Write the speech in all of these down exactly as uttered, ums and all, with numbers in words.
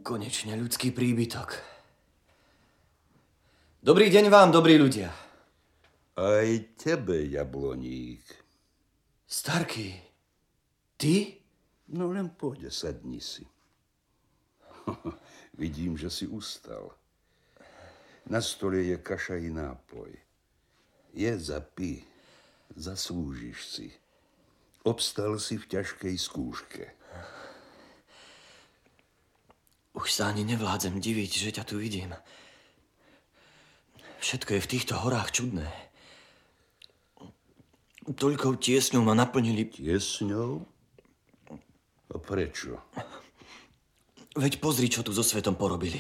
Konečne ľudský príbytok. Dobrý deň vám, dobrí ľudia. Aj tebe, Jabloník. Starký, ty? No len poď, sadni si. Vidím, že si ustal. Na stole je kaša i nápoj. Je zapí, zaslúžiš si. Obstal si v ťažkej skúške. Už sa ani nevládzem diviť, že ťa tu vidím. Všetko je v týchto horách čudné. Toľkou tiesňou ma naplnili... Tiesňou? A prečo? Veď pozri, čo tu so svetom porobili.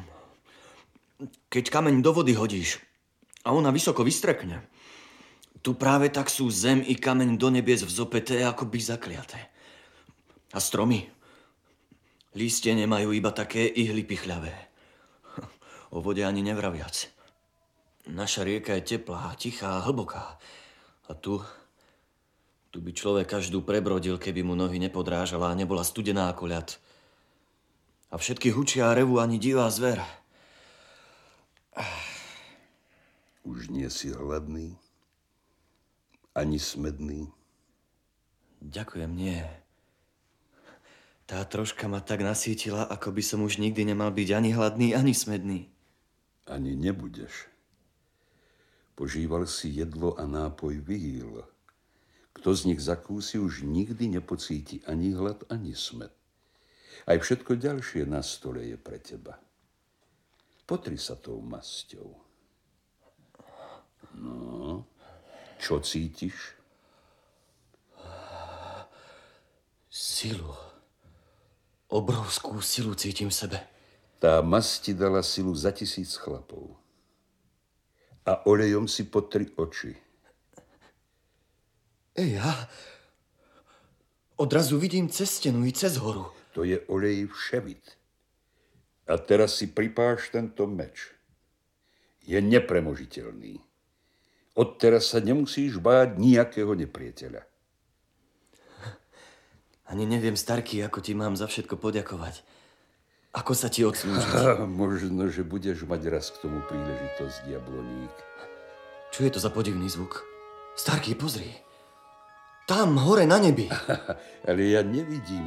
Keď kameň do vody hodíš a ona vysoko vystrekne, tu práve tak sú zem i kameň do nebies vzopeté, akoby zakliaté. A stromy? Lístie nemajú iba také ihly pichľavé. O vode ani nevraviac. Naša rieka je teplá, tichá a hlboká. A tu, tu by človek každú prebrodil, keby mu nohy nepodrážala a nebola studená ako ľad. A všetky hučia a revú ani divá zver. Už nie si hladný, ani smedný. Ďakujem, nie. Tá troška ma tak nasítila, ako by som už nikdy nemal byť ani hladný, ani smedný. Ani nebudeš. Požíval si jedlo a nápoj vyhýl. Kto z nich zakúsi, už nikdy nepocíti ani hlad, ani smäd. Aj všetko ďalšie na stole je pre teba. Potri sa tou masťou. No, čo cítiš? Silu. Obrovskú silu cítim v sebe. Tá masť ti dala silu za tisíc chlapov. A olejom si potri oči. Ej, ja odrazu vidím cez stenu i cez horu. To je olej vševit. A teraz si pripáš tento meč. Je nepremožiteľný. Odteraz sa nemusíš báť nejakého nepriateľa. Ani neviem, Starký, ako ti mám za všetko poďakovať. Ako sa ti odslúžiť? Ah, možno, že budeš mať raz k tomu príležitosť, Jabloník. Čo je to za podivný zvuk? Starký, pozri. Tam, hore na nebi. Ale ja nevidím